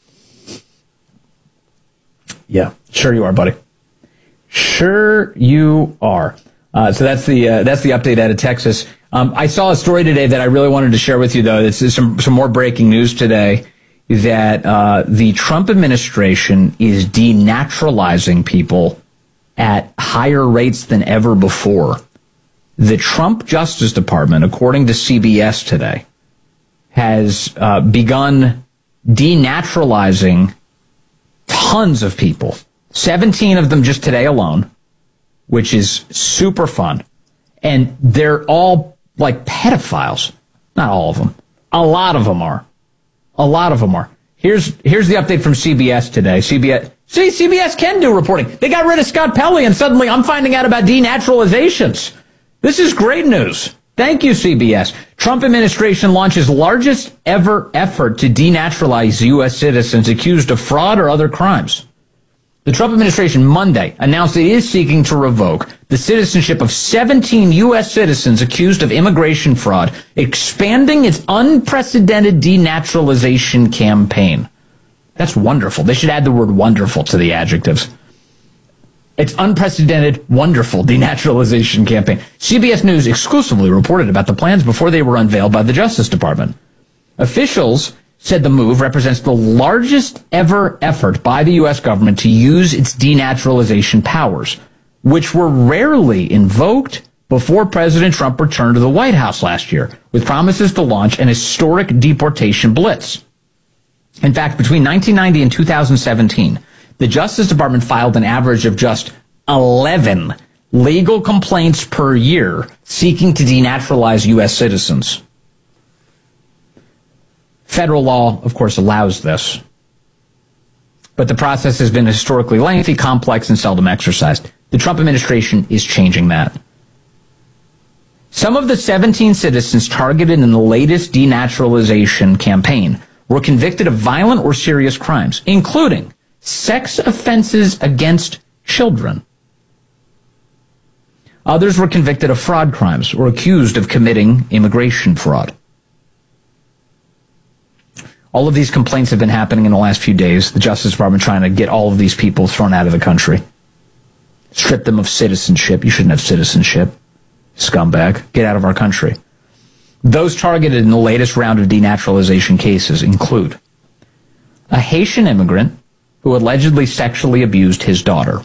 Yeah, sure you are, buddy. Sure you are. So that's the update out of Texas. I saw a story today that I really wanted to share with you, though. This is some more breaking news today, that the Trump administration is denaturalizing people at higher rates than ever before. The Trump Justice Department, according to CBS today, has begun denaturalizing tons of people. 17 of them just today alone, which is super fun. And they're all like pedophiles. Not all of them. A lot of them are. Here's the update from CBS today. CBS can do reporting. They got rid of Scott Pelley, and suddenly I'm finding out about denaturalizations. This is great news. Thank you, CBS. Trump administration launches largest ever effort to denaturalize U.S. citizens accused of fraud or other crimes. The Trump administration Monday announced it is seeking to revoke the citizenship of 17 U.S. citizens accused of immigration fraud, expanding its unprecedented denaturalization campaign. That's wonderful. They should add the word wonderful to the adjectives. It's unprecedented, wonderful denaturalization campaign. CBS News exclusively reported about the plans before they were unveiled by the Justice Department. Officials said the move represents the largest ever effort by the U.S. government to use its denaturalization powers, which were rarely invoked before President Trump returned to the White House last year, with promises to launch an historic deportation blitz. In fact, between 1990 and 2017, the Justice Department filed an average of just 11 legal complaints per year seeking to denaturalize U.S. citizens. Federal law, of course, allows this. But the process has been historically lengthy, complex, and seldom exercised. The Trump administration is changing that. Some of the 17 citizens targeted in the latest denaturalization campaign were convicted of violent or serious crimes, including sex offenses against children. Others were convicted of fraud crimes or accused of committing immigration fraud. All of these complaints have been happening in the last few days. The Justice Department trying to get all of these people thrown out of the country. Strip them of citizenship. You shouldn't have citizenship. Scumbag. Get out of our country. Those targeted in the latest round of denaturalization cases include a Haitian immigrant who allegedly sexually abused his daughter.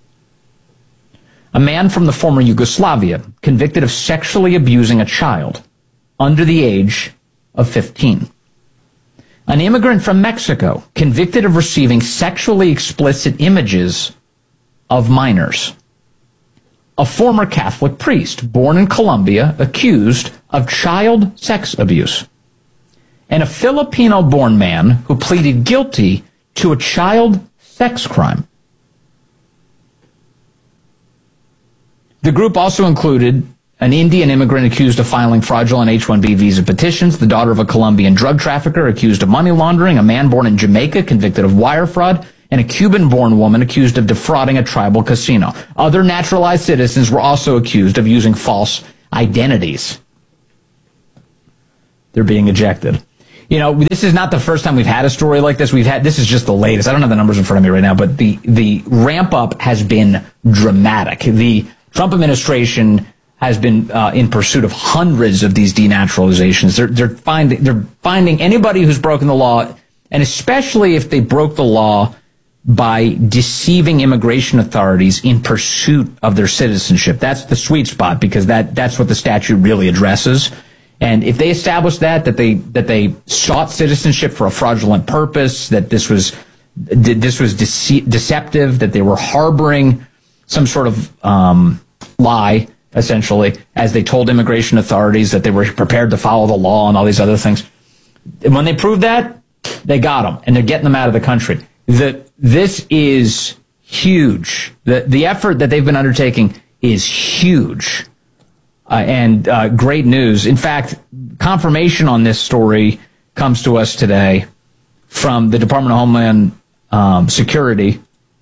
A man from the former Yugoslavia convicted of sexually abusing a child under the age of 15. An immigrant from Mexico convicted of receiving sexually explicit images of minors. A former Catholic priest born in Colombia accused of child sex abuse. And a Filipino-born man who pleaded guilty to a child sex crime. The group also included an Indian immigrant accused of filing fraudulent H-1B visa petitions, the daughter of a Colombian drug trafficker accused of money laundering, a man born in Jamaica convicted of wire fraud, and a Cuban-born woman accused of defrauding a tribal casino. Other naturalized citizens were also accused of using false identities. They're being ejected. You know, this is not the first time we've had a story like this. This is just the latest. I don't have the numbers in front of me right now, but the ramp up has been dramatic. The Trump administration has been in pursuit of hundreds of these denaturalizations. They're finding anybody who's broken the law, and especially if they broke the law by deceiving immigration authorities in pursuit of their citizenship. That's the sweet spot, because that's what the statute really addresses. And if they establish that they sought citizenship for a fraudulent purpose, that this was deceptive, that they were harboring some sort of lie, essentially, as they told immigration authorities that they were prepared to follow the law and all these other things. When they proved that, they got them, and they're getting them out of the country. This is huge. The effort that they've been undertaking is huge. And great news. In fact, confirmation on this story comes to us today from the Department of Homeland Security,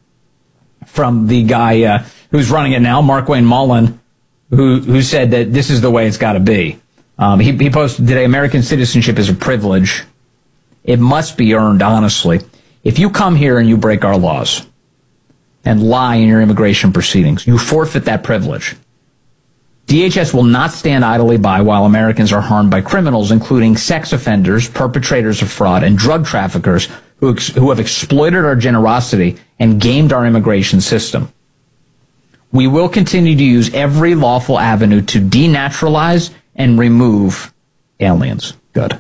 from the guy who's running it now, Mark Wayne Mullen, who said that this is the way it's got to be. He posted today, American citizenship is a privilege. It must be earned honestly. If you come here and you break our laws and lie in your immigration proceedings, you forfeit that privilege. DHS will not stand idly by while Americans are harmed by criminals, including sex offenders, perpetrators of fraud, and drug traffickers who have exploited our generosity and gamed our immigration system. We will continue to use every lawful avenue to denaturalize and remove aliens. Good.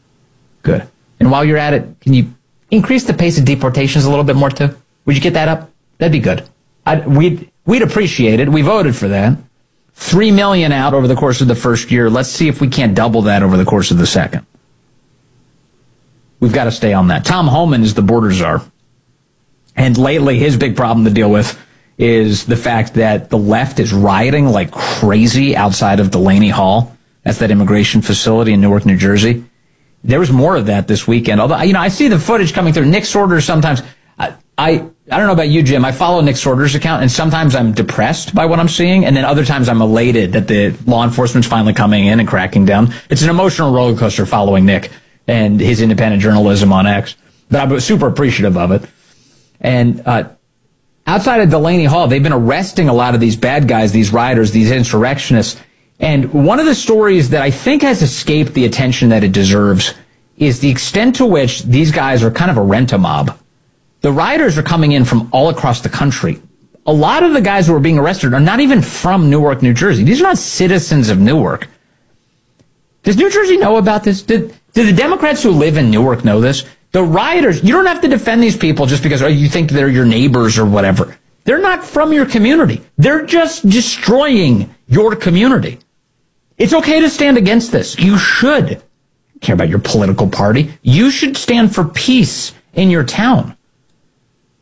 And while you're at it, can you increase the pace of deportations a little bit more too? Would you get that up? That'd be good. We'd appreciate it. We voted for that. 3 million out over the course of the first year. Let's see if we can't double that over the course of the second. We've got to stay on that. Tom Homan is the border czar. And lately, his big problem to deal with is the fact that the left is rioting like crazy outside of Delaney Hall. That's that immigration facility in Newark, New Jersey. There was more of that this weekend. Although, I see the footage coming through. Nick Sorters sometimes. I don't know about you, Jim. I follow Nick Sorters' account, and sometimes I'm depressed by what I'm seeing, and then other times I'm elated that the law enforcement's finally coming in and cracking down. It's an emotional roller coaster following Nick and his independent journalism on X. But I'm super appreciative of it. And outside of Delaney Hall, they've been arresting a lot of these bad guys, these rioters, these insurrectionists. And one of the stories that I think has escaped the attention that it deserves is the extent to which these guys are kind of a rent-a-mob. The rioters are coming in from all across the country. A lot of the guys who are being arrested are not even from Newark, New Jersey. These are not citizens of Newark. Does New Jersey know about this? Do the Democrats who live in Newark know this? The rioters, you don't have to defend these people just because you think they're your neighbors or whatever. They're not from your community. They're just destroying your community. It's okay to stand against this. You should. I don't care about your political party. You should stand for peace in your town.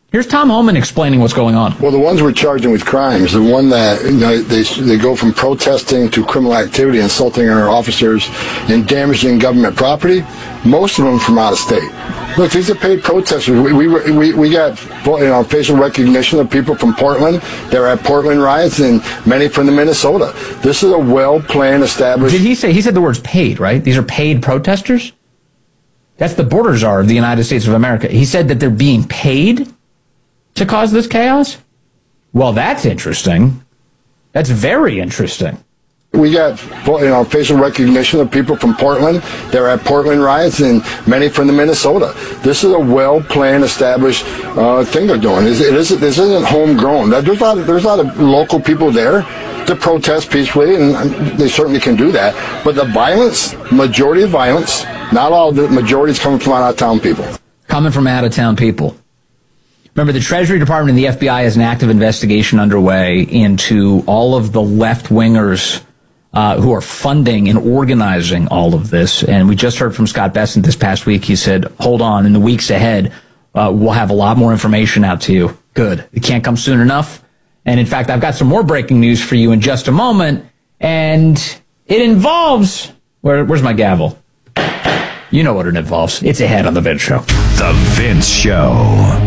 Here's Tom Homan explaining what's going on. Well, the ones we're charging with crimes, the one that they go from protesting to criminal activity, insulting our officers, and damaging government property. Most of them from out of state. Look, these are paid protesters. We got facial recognition of people from Portland. They're at Portland riots, and many from the Minnesota. This is a well-planned, established. Did he say? He said the words paid, right? These are paid protesters. That's the border czar of the United States of America. He said that they're being paid to cause this chaos? Well, that's interesting. That's very interesting. We got facial recognition of people from Portland. They're at Portland riots, and many from the Minnesota. This is a well-planned, established thing they're doing. This isn't homegrown. There's a lot of local people there to protest peacefully, and they certainly can do that. But the violence, majority of violence, not all, the majority is coming from out-of-town people. Coming from out-of-town people. Remember, the Treasury Department and the FBI has an active investigation underway into all of the left-wingers who are funding and organizing all of this. And we just heard from Scott Bessent this past week. He said, hold on, in the weeks ahead, we'll have a lot more information out to you. Good. It can't come soon enough. And in fact, I've got some more breaking news for you in just a moment. And it involves, where's my gavel? You know what it involves. It's ahead on The Vince Show. The Vince Show.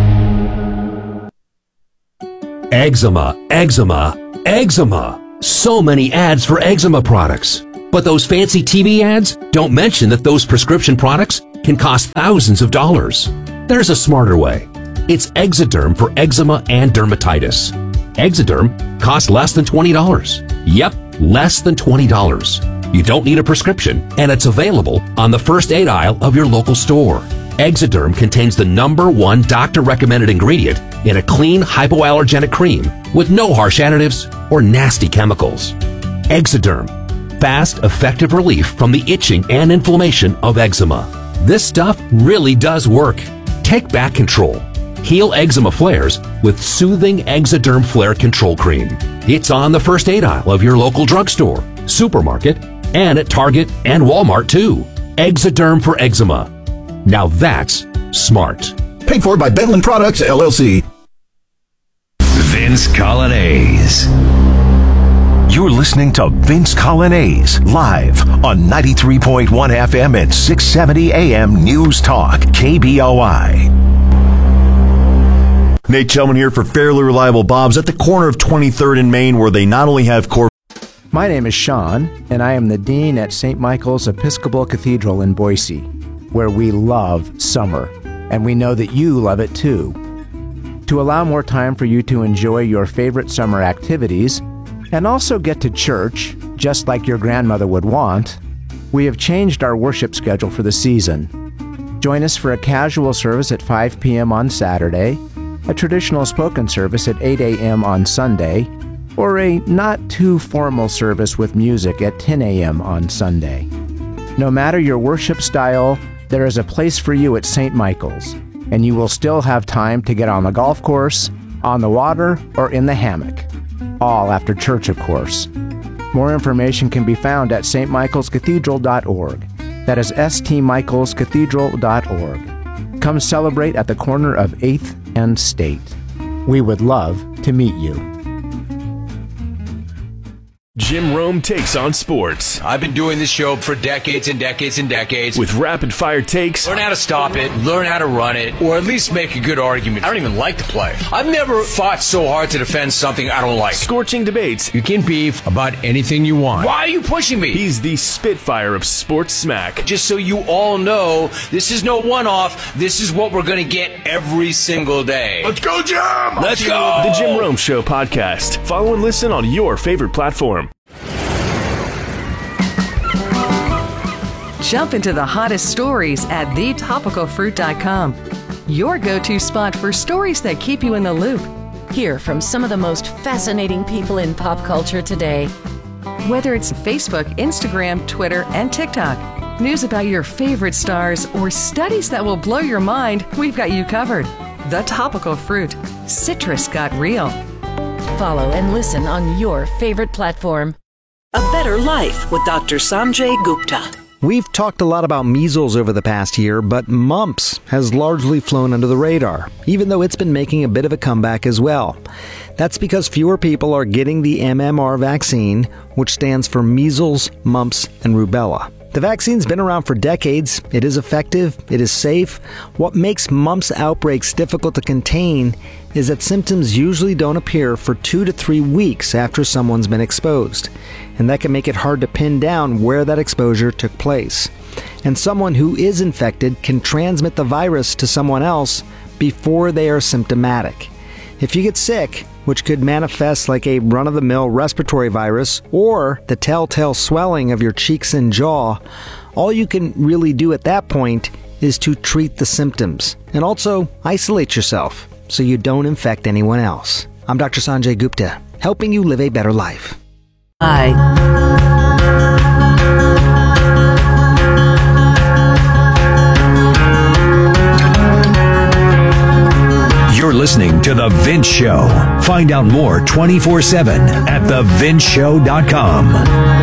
Eczema, eczema, eczema. So many ads for eczema products. But those fancy TV ads don't mention that those prescription products can cost thousands of dollars. There's a smarter way. It's Exoderm for eczema and dermatitis. Exoderm costs less than $20. Yep, less than $20. You don't need a prescription, and it's available on the first aid aisle of your local store. Exoderm contains the #1 doctor-recommended ingredient in a clean, hypoallergenic cream with no harsh additives or nasty chemicals. Exoderm. Fast, effective relief from the itching and inflammation of eczema. This stuff really does work. Take back control. Heal eczema flares with soothing Exoderm Flare Control Cream. It's on the first aid aisle of your local drugstore, supermarket, and at Target and Walmart too. Exoderm for eczema. Now that's smart. Paid for by Bentland Products, LLC. Vince Colonnese. You're listening to Vince Colonnese live on 93.1 FM and 670 AM News Talk, KBOI. Nate Chelman here for Fairly Reliable Bob's at the corner of 23rd and Main, where they not only have core. My name is Sean, and I am the Dean at St. Michael's Episcopal Cathedral in Boise, where we love summer, and we know that you love it too. To allow more time for you to enjoy your favorite summer activities, and also get to church, just like your grandmother would want, we have changed our worship schedule for the season. Join us for a casual service at 5 p.m. on Saturday, a traditional spoken service at 8 a.m. on Sunday, or a not-too-formal service with music at 10 a.m. on Sunday. No matter your worship style, there is a place for you at St. Michael's, and you will still have time to get on the golf course, on the water, or in the hammock. All after church, of course. More information can be found at stmichaelscathedral.org. That is stmichaelscathedral.org. Come celebrate at the corner of 8th and State. We would love to meet you. Jim Rome takes on sports. I've been doing this show for decades and decades and decades. With rapid-fire takes. Learn how to stop it, learn how to run it, or at least make a good argument. I don't even like to play. I've never fought so hard to defend something I don't like. Scorching debates. You can beef about anything you want. Why are you pushing me? He's the Spitfire of sports smack. Just so you all know, this is no one-off. This is what we're going to get every single day. Let's go, Jim! Let's go! The Jim Rome Show podcast. Follow and listen on your favorite platform. Jump into the hottest stories at thetopicalfruit.com. Your go-to spot for stories that keep you in the loop. Hear from some of the most fascinating people in pop culture today. Whether it's Facebook, Instagram, Twitter, and TikTok, news about your favorite stars, or studies that will blow your mind, we've got you covered. The Topical Fruit. Citrus got real. Follow and listen on your favorite platform. A Better Life with Dr. Sanjay Gupta. We've talked a lot about measles over the past year, but mumps has largely flown under the radar, even though it's been making a bit of a comeback as well. That's because fewer people are getting the MMR vaccine, which stands for measles, mumps, and rubella. The vaccine's been around for decades. It is effective. It is safe. What makes mumps outbreaks difficult to contain is that symptoms usually don't appear for 2 to 3 weeks after someone's been exposed. And that can make it hard to pin down where that exposure took place. And someone who is infected can transmit the virus to someone else before they are symptomatic. If you get sick, which could manifest like a run-of-the-mill respiratory virus or the telltale swelling of your cheeks and jaw, all you can really do at that point is to treat the symptoms and also isolate yourself so you don't infect anyone else. I'm Dr. Sanjay Gupta, helping you live a better life. You're listening to The Vince Show. Find out more 24/7 at thevinceshow.com.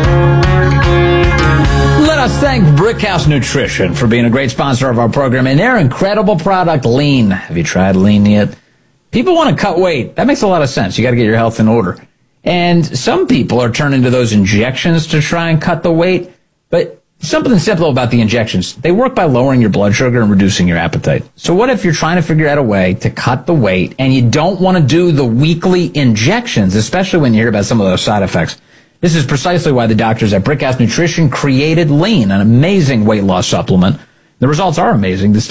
Let us thank Brickhouse Nutrition for being a great sponsor of our program and their incredible product, Lean. Have you tried Lean yet? People want to cut weight. That makes a lot of sense. You got to get your health in order. And some people are turning to those injections to try and cut the weight. But something simple about the injections. They work by lowering your blood sugar and reducing your appetite. So what if you're trying to figure out a way to cut the weight and you don't want to do the weekly injections, especially when you hear about some of those side effects? This is precisely why the doctors at Brickhouse Nutrition created Lean, an amazing weight loss supplement. The results are amazing.